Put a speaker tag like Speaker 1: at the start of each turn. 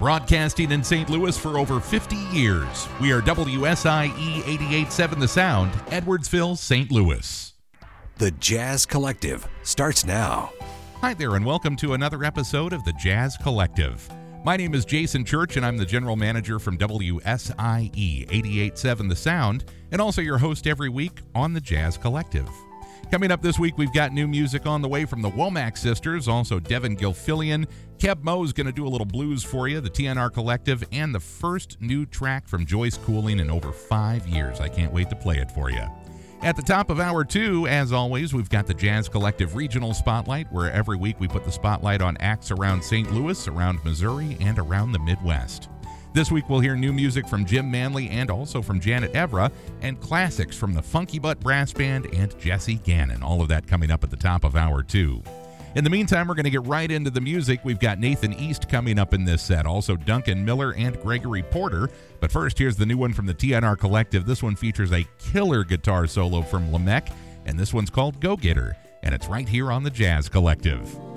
Speaker 1: Broadcasting in St. Louis for over 50 years, we are WSIE 88.7 The Sound, Edwardsville, St. Louis.
Speaker 2: The Jazz Collective starts now.
Speaker 1: Hi there, and welcome to another episode of The Jazz Collective. My name is Jason Church, and I'm the general manager from WSIE 88.7 The Sound, and also your host every week on The Jazz Collective. Coming up this week, we've got new music on the way from the Womack Sisters, also Devin Gilfillian. Keb Mo's going to do a little blues for you, the TNR Collective, and the first new track from Joyce Cooling in over 5 years. I can't wait to play it for you. At the top of hour 2, as always, we've got the Jazz Collective Regional Spotlight, where every week we put the spotlight on acts around St. Louis, around Missouri, and around the Midwest. This week we'll hear new music from Jim Manley and also from Janet Evra, and classics from the Funky Butt Brass Band and Jesse Gannon. All of that coming up at the top of hour 2. In the meantime, we're going to get right into the music. We've got Nathan East coming up in this set, also Duncan Miller and Gregory Porter. But first, here's the new one from the TNR Collective. This one features a killer guitar solo from Lamech, and this one's called Go Getter, and it's right here on the Jazz Collective.